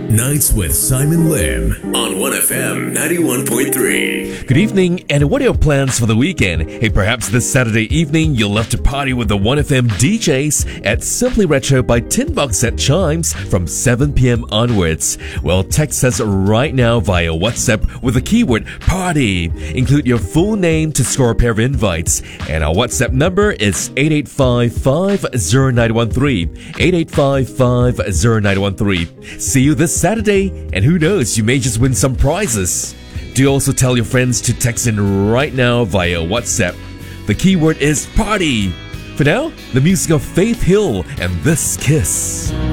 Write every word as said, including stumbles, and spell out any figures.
Nights with Simon Lim on one F M ninety-one point three. Good evening, and what are your plans for the weekend? Hey, perhaps this Saturday evening you'll love to party with the one F M D Js at Simply Retro by Tin Box at Chimes from seven p m onwards. Well, text us right now via WhatsApp with the keyword PARTY. Include your full name to score a pair of invites, and our WhatsApp number is eight eight five five zero nine one three. eight eight five five zero nine one three. See you this Saturday, and who knows, you may just win some prizes. Do also tell your friends to text in right now via WhatsApp. The keyword is PARTY. For now, the music of Faith Hill and This Kiss.